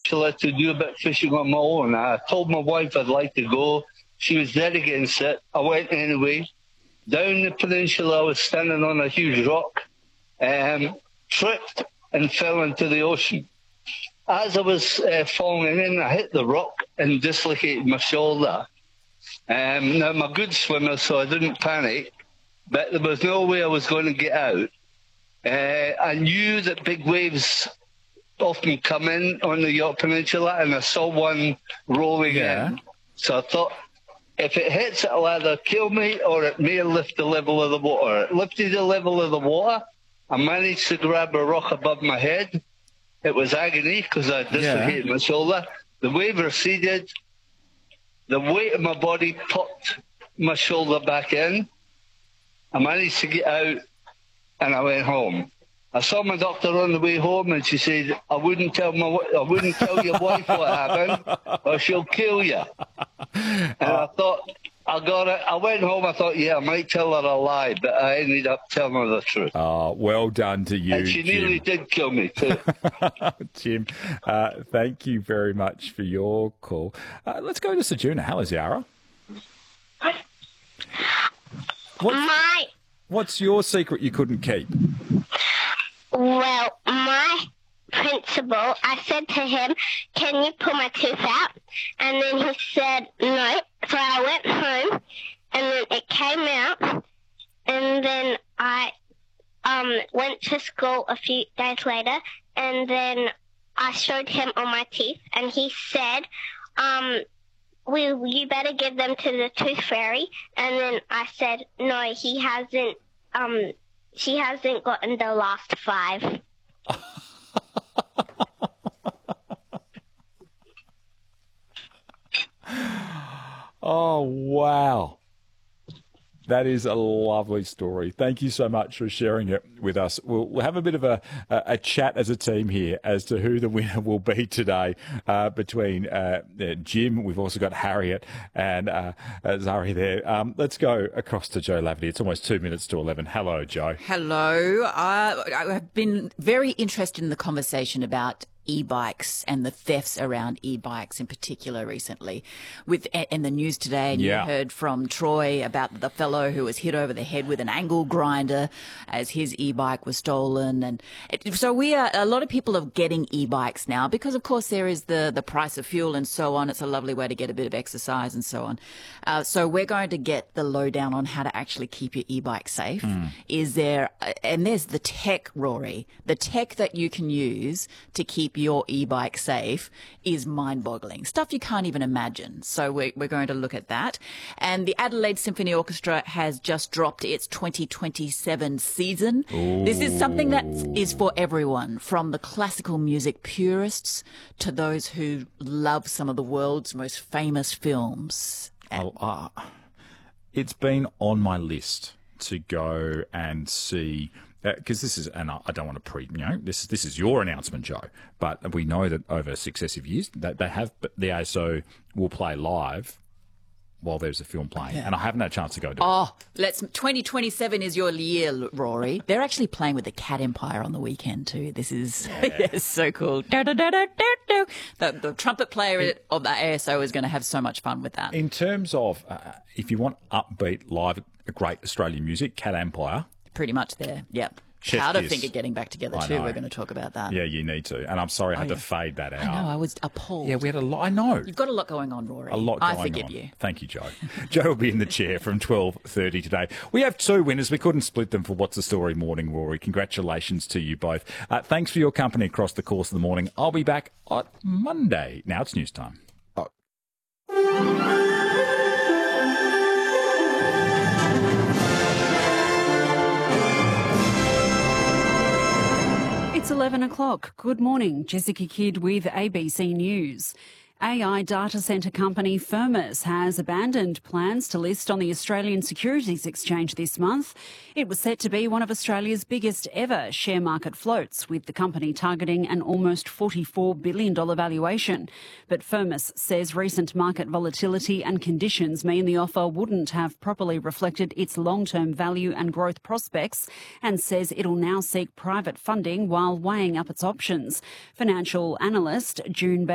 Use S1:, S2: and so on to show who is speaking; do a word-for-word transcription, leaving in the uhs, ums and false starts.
S1: Peninsula to do a bit of fishing on my own. I told my wife I'd like to go. She was dead against it. I went anyway. Down the peninsula, I was standing on a huge rock, um, tripped and fell into the ocean. As I was uh, falling in, I hit the rock and dislocated my shoulder. Um, now, I'm a good swimmer, so I didn't panic, but there was no way I was going to get out. Uh, I knew that big waves often come in on the York Peninsula, and I saw one rolling
S2: Yeah.
S1: in. So I thought, if it hits, it'll either kill me or it may lift the level of the water. It lifted the level of the water. I managed to grab a rock above my head. It was agony because I dislocated
S2: Yeah.
S1: my shoulder. The wave receded. The weight of my body popped my shoulder back in. I managed to get out and I went home. I saw my doctor on the way home, and she said, "I wouldn't tell my, I wouldn't tell your wife what happened, or she'll kill you." And I thought, I got it. I went home. I thought, yeah, I might tell her a lie, but I ended up telling her the truth.
S2: Oh, well done to you,
S1: And she
S2: Jim.
S1: nearly did kill me too.
S2: Jim, uh, thank you very much for your call. Uh, let's go to Sejuna. Hello, Ziara. What's,
S3: My,
S2: what's your secret you couldn't keep?
S3: well, my principal, I said to him, "Can you pull my tooth out?" And then he said, "No." So I went home, and then it came out, and then I um went to school a few days later, and then I showed him all my teeth, and he said, um, well, you better give them to the tooth fairy. And then I said, no, he hasn't, um, she hasn't gotten the last five.
S2: Oh, wow. That is a lovely story. Thank you so much for sharing it with us. We'll, we'll have a bit of a, a, a chat as a team here as to who the winner will be today uh, between uh, uh, Jim. We've also got Harriet and uh, uh, Zari there. Um, let's go across to Joe Laverty. It's almost two minutes to eleven. Hello, Joe.
S4: Hello. Uh, I've been very interested in the conversation about e-bikes and the thefts around e-bikes in particular recently. With in the news today, and
S2: Yeah.
S4: you heard from Troy about the fellow who was hit over the head with an angle grinder as his e-bike was stolen. And it, so we are, a lot of people are getting e-bikes now because, of course, there is the, the price of fuel and so on. It's a lovely way to get a bit of exercise and so on. Uh, so we're going to get the lowdown on how to actually keep your e-bike safe.
S2: Mm.
S4: Is there, and there's the tech, Rory, the tech that you can use to keep your e-bike safe is mind-boggling. Stuff you can't even imagine. So we're, we're going to look at that. And the Adelaide Symphony Orchestra has just dropped its twenty twenty-seven season.
S2: Ooh.
S4: This is something that is for everyone, from the classical music purists to those who love some of the world's most famous films.
S2: Oh, uh, it's been on my list to go and see, because uh, this is, and I, I don't want to pre, you know, this is this is your announcement, Joe. But we know that over successive years that they have, but the A S O will play live while there's a film playing, and I haven't had a chance to go do it.
S4: Oh, let's. twenty twenty-seven is your year, Rory. They're actually playing with the Cat Empire on the weekend too. This is yes, so cool. Da, da, da, da, da, da. The, the trumpet player of the A S O is going to have so much fun with that.
S2: In terms of, uh, if you want upbeat, live, great Australian music, Cat Empire.
S4: Pretty much there. Yep.
S2: Chef
S4: Powderfinger
S2: kiss.
S4: getting back together
S2: I
S4: too.
S2: know.
S4: We're going to talk about that.
S2: Yeah, you need to. And I'm sorry I had
S4: Oh,
S2: to
S4: yeah.
S2: fade that out.
S4: I know. I was appalled.
S2: Yeah, we had a lot. I know.
S4: You've got a lot going on, Rory.
S2: A lot going
S4: I forgive
S2: on.
S4: you.
S2: Thank you, Joe. Joe will be in the chair from twelve thirty today. We have two winners. We couldn't split them for What's the Story morning, Rory. Congratulations to you both. Uh, thanks for your company across the course of the morning. I'll be back on Monday. Now it's news time. Oh.
S5: It's eleven o'clock. Good morning. Jessica Kidd with A B C News. A I data centre company Firmus has abandoned plans to list on the Australian Securities Exchange this month. It was set to be one of Australia's biggest ever share market floats, with the company targeting an almost forty-four billion dollars valuation. But Firmus says recent market volatility and conditions mean the offer wouldn't have properly reflected its long-term value and growth prospects, and says it'll now seek private funding while weighing up its options. Financial analyst June